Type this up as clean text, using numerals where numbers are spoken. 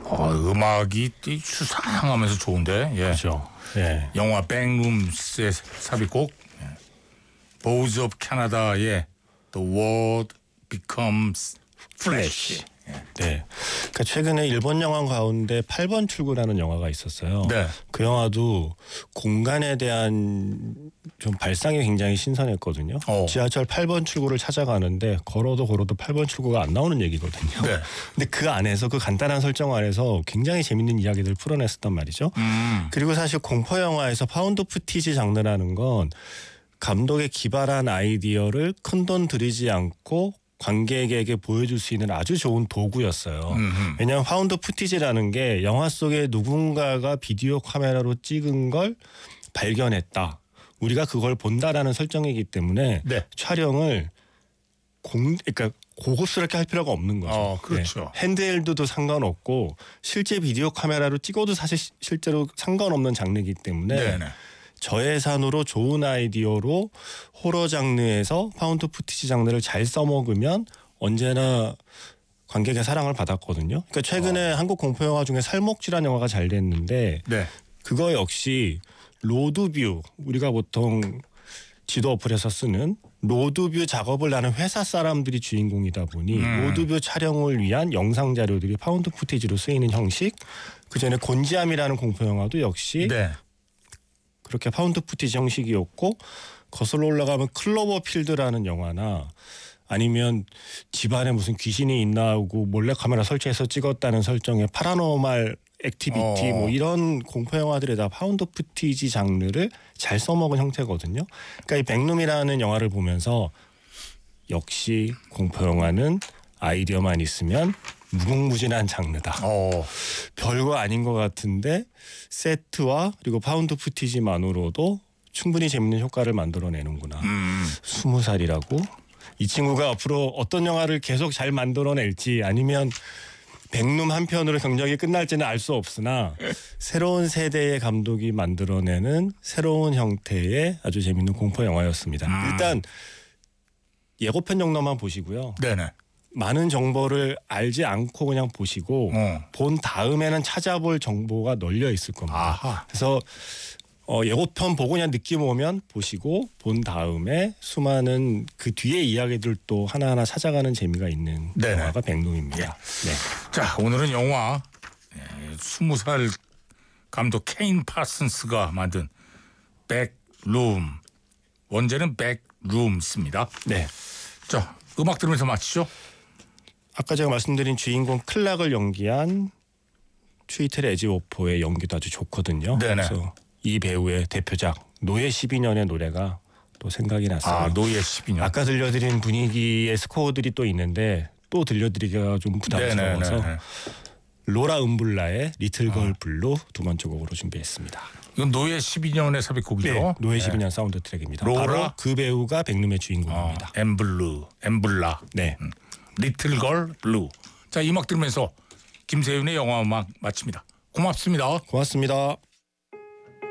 음악이 수상하면서 좋은데. 예. 그렇죠. 예. 영화 백룸스의 삽입곡 Boys of Canada의 The World Becomes Flesh. 네. 그러니까 최근에 일본 영화 가운데 8번 출구라는 영화가 있었어요. 네. 그 영화도 공간에 대한 좀 발상이 굉장히 신선했거든요. 지하철 8번 출구를 찾아가는데 걸어도 8번 출구가 안 나오는 얘기거든요. 네. 근데 그 안에서 그 간단한 설정 안에서 굉장히 재밌는 이야기들을 풀어냈었단 말이죠. 그리고 사실 공포 영화에서 파운드 푸티지 장르라는 건 감독의 기발한 아이디어를 큰돈 들이지 않고 관객에게 보여줄 수 있는 아주 좋은 도구였어요. 왜냐하면 파운드 푸티지라는 게 영화 속에 누군가가 비디오 카메라로 찍은 걸 발견했다. 우리가 그걸 본다라는 설정이기 때문에 네. 촬영을 그러니까 고급스럽게 할 필요가 없는 거죠. 그렇죠. 네. 핸드헬드도 상관없고 실제 비디오 카메라로 찍어도 사실 실제로 상관없는 장르이기 때문에 네네. 저예산으로 좋은 아이디어로 호러 장르에서 파운드 푸티지 장르를 잘 써먹으면 언제나 관객의 사랑을 받았거든요. 그러니까 최근에 한국 공포 영화 중에 살목지라는 영화가 잘 됐는데 네. 그거 역시 로드뷰, 우리가 보통 지도 어플에서 쓰는 로드뷰 작업을 하는 회사 사람들이 주인공이다 보니 로드뷰 촬영을 위한 영상 자료들이 파운드 푸티지로 쓰이는 형식. 그전에 곤지암이라는 공포 영화도 역시 네. 그렇게 파운드 푸티지 형식이었고, 거슬러 올라가면 클로버필드라는 영화나 아니면 집안에 무슨 귀신이 있나 하고 몰래카메라 설치해서 찍었다는 설정의 파라노멀 액티비티 뭐 이런 공포 영화들에 다 파운드 푸티지 장르를 잘 써먹은 형태거든요. 그러니까 이 백룸이라는 영화를 보면서 역시 공포 영화는 아이디어만 있으면 무궁무진한 장르다. 별거 아닌 것 같은데 세트와 그리고 파운드 푸티지만으로도 충분히 재밌는 효과를 만들어내는구나. 20살이라고? 이 친구가 앞으로 어떤 영화를 계속 잘 만들어낼지 아니면 백룸 한 편으로 경력이 끝날지는 알 수 없으나 새로운 세대의 감독이 만들어내는 새로운 형태의 아주 재밌는 공포 영화였습니다. 일단 예고편 정도만 보시고요. 네네. 많은 정보를 알지 않고 그냥 보시고 본 다음에는 찾아볼 정보가 널려 있을 겁니다. 아하. 그래서 예고편 보고 그냥 느낌 오면 보시고 본 다음에 수많은 그 뒤에 이야기들도 하나하나 찾아가는 재미가 있는 네네. 영화가 백룸입니다. 예. 네. 자, 오늘은 영화 20살 감독 케인 파슨스가 만든 백룸, 원제는 백룸스입니다. 네. 자, 음악 들으면서 마치죠. 아까 제가 말씀드린 주인공 클락을 연기한 트위텔 에지오포의 연기도 아주 좋거든요. 네네. 그래서 이 배우의 대표작 노예 12년의 노래가 또 생각이 났어요. 노예 12년. 아까 들려드린 분위기의 스코어들이 또 있는데 또 들려드리기가 좀 부담스러워서 네네네. 로라 음블라의 리틀 걸 블루 두 번째 곡으로 준비했습니다. 이건 노예 12년의 삽입곡이죠. 네, 노예 12년 사운드 트랙입니다. 로라? 바로 그 배우가 백룸의 주인공입니다. 엠블라. 네. 리틀 걸 블루. 자, 이 음악 들으면서 김세윤의 영화 음악 마칩니다. 고맙습니다. 고맙습니다.